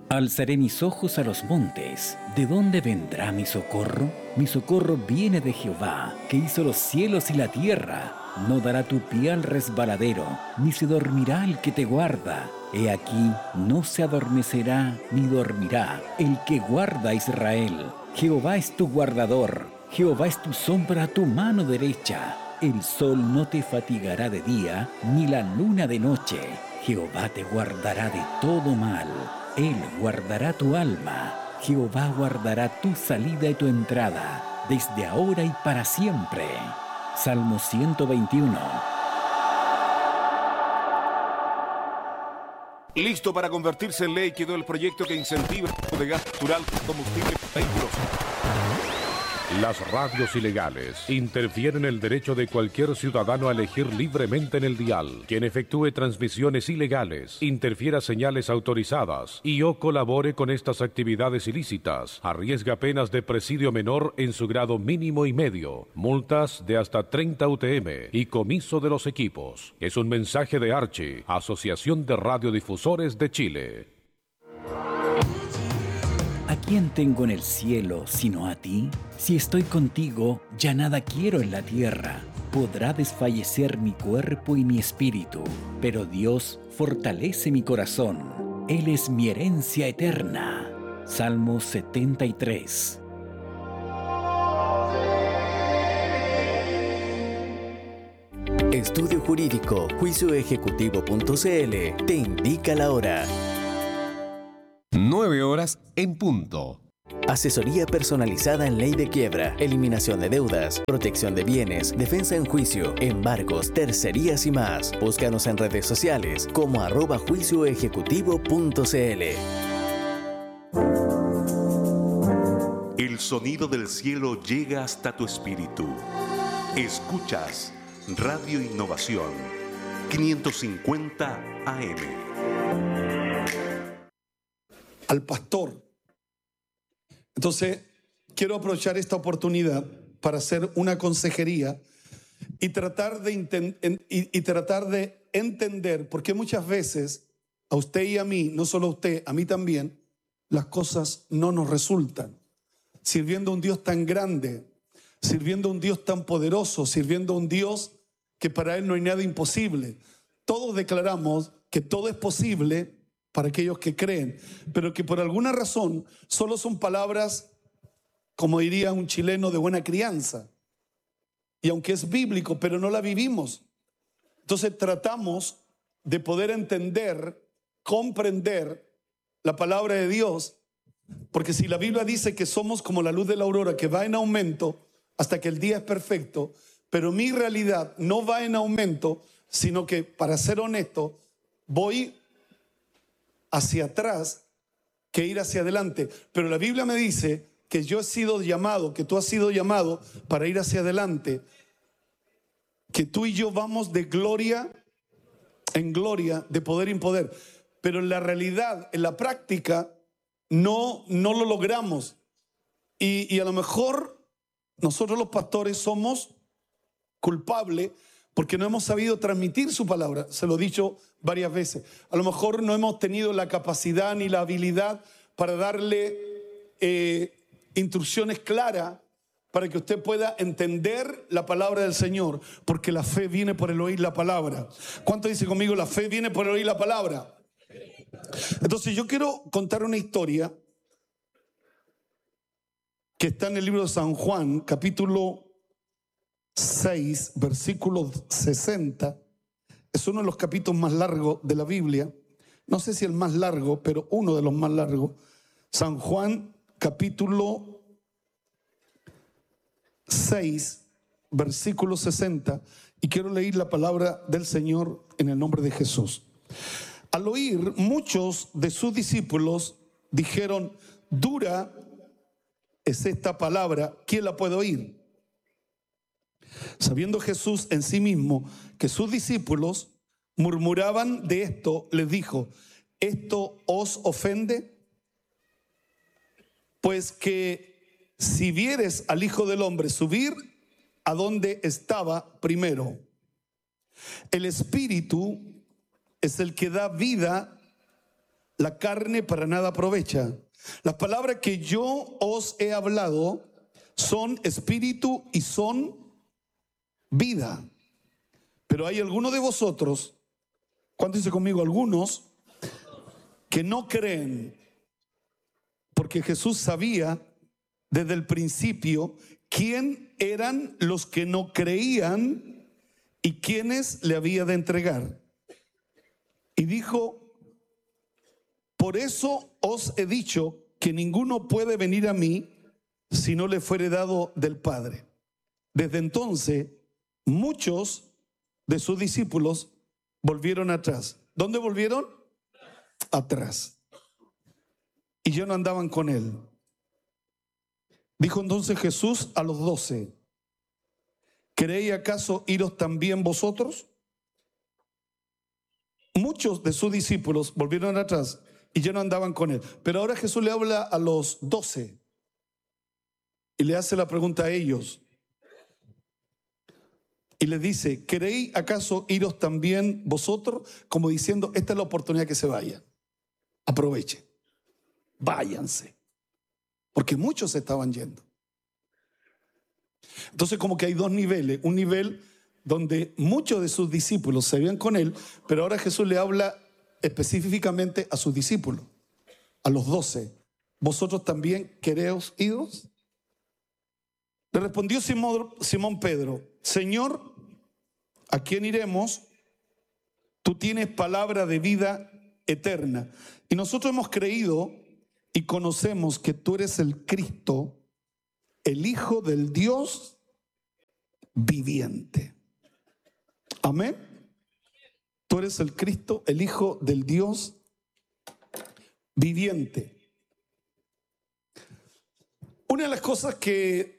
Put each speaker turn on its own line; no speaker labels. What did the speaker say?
Alzaré mis ojos a los montes. ¿De dónde vendrá mi socorro? Mi socorro viene de Jehová, que hizo los cielos y la tierra. No dará tu pie al resbaladero, ni se dormirá el que te guarda. He aquí, no se adormecerá ni dormirá el que guarda a Israel. Jehová es tu guardador, Jehová es tu sombra a tu mano derecha. El sol no te fatigará de día, ni la luna de noche. Jehová te guardará de todo mal. Él guardará tu alma. Jehová guardará tu salida y tu entrada, desde ahora y para siempre. Salmo 121.
Listo para convertirse en ley quedó el proyecto que incentiva el uso de gas natural como combustible para vehículos.
Las radios ilegales interfieren el derecho de cualquier ciudadano a elegir libremente en el dial. Quien efectúe transmisiones ilegales, interfiera señales autorizadas y o colabore con estas actividades ilícitas, arriesga penas de presidio menor en su grado mínimo y medio, multas de hasta 30 UTM y comiso de los equipos. Es un mensaje de Archi, Asociación de Radiodifusores de Chile.
¿A quién tengo en el cielo sino a ti? Si estoy contigo, ya nada quiero en la tierra. Podrá desfallecer mi cuerpo y mi espíritu, pero Dios fortalece mi corazón. Él es mi herencia eterna. Salmo 73.
Estudio Jurídico, juicioejecutivo.cl te indica la hora.
9:00 en punto.
Asesoría personalizada en ley de quiebra, eliminación de deudas, protección de bienes, defensa en juicio, embargos, tercerías y más. Búscanos en redes sociales como @juicioejecutivo.cl.
El sonido del cielo llega hasta tu espíritu. Escuchas Radio Innovación 550 AM.
Al pastor. Entonces, quiero aprovechar esta oportunidad para hacer una consejería y tratar de entender, porque muchas veces a usted y a mí, no solo a usted, a mí también, las cosas no nos resultan. Sirviendo a un Dios tan grande, sirviendo a un Dios tan poderoso, sirviendo a un Dios que para Él no hay nada imposible. Todos declaramos que todo es posible para aquellos que creen, pero que por alguna razón solo son palabras, como diría un chileno, de buena crianza. Y aunque es bíblico, pero no la vivimos. Entonces tratamos de poder entender, comprender la palabra de Dios, porque si la Biblia dice que somos como la luz de la aurora, que va en aumento hasta que el día es perfecto, pero mi realidad no va en aumento, sino que, para ser honesto, voy hacia atrás que ir hacia adelante. Pero la Biblia me dice que yo he sido llamado, que tú has sido llamado para ir hacia adelante, que tú y yo vamos de gloria en gloria, de poder en poder. Pero en la realidad, en la práctica, no lo logramos. Y a lo mejor nosotros los pastores somos culpables porque no hemos sabido transmitir su palabra. Se lo he dicho varias veces. A lo mejor no hemos tenido la capacidad ni la habilidad para darle instrucciones claras para que usted pueda entender la palabra del Señor, porque la fe viene por el oír la palabra. ¿Cuánto dice conmigo? La fe viene por el oír la palabra. Entonces yo quiero contar una historia que está en el libro de San Juan, capítulo 6, versículo 60. Es uno de los capítulos más largos de la Biblia. No sé si el más largo, pero uno de los más largos. San Juan, capítulo 6, versículo 60. Y quiero leer la palabra del Señor en el nombre de Jesús. Al oír, muchos de sus discípulos dijeron: dura es esta palabra, ¿quién la puede oír? Sabiendo Jesús en sí mismo que sus discípulos murmuraban de esto, les dijo: ¿esto os ofende? Pues que si vieres al Hijo del Hombre subir a donde estaba primero, el Espíritu es el que da vida, la carne para nada aprovecha. Las palabras que yo os he hablado son espíritu y son vida. Pero hay algunos de vosotros, ¿cuánto dice conmigo? Algunos que no creen, porque Jesús sabía desde el principio quién eran los que no creían y quiénes le había de entregar. Y dijo: por eso os he dicho que ninguno puede venir a mí si no le fuere dado del Padre. Desde entonces, muchos de sus discípulos volvieron atrás. ¿Dónde volvieron? Atrás. Y ya no andaban con él. Dijo entonces Jesús a los 12: ¿queréis acaso iros también vosotros? Muchos de sus discípulos volvieron atrás y ya no andaban con él. Pero ahora Jesús le habla a los 12 y le hace la pregunta a ellos. Y les dice: ¿queréis acaso iros también vosotros? Como diciendo, esta es la oportunidad que se vayan. Aprovechen. Váyanse. Porque muchos se estaban yendo. Entonces como que hay dos niveles. Un nivel donde muchos de sus discípulos se iban con él, pero ahora Jesús le habla específicamente a sus discípulos, a los 12. ¿Vosotros también queréis iros? Le respondió Simón Pedro: Señor, ¿a quién iremos? Tú tienes palabra de vida eterna. Y nosotros hemos creído y conocemos que tú eres el Cristo, el Hijo del Dios viviente. Amén. Tú eres el Cristo, el Hijo del Dios viviente. Una de las cosas que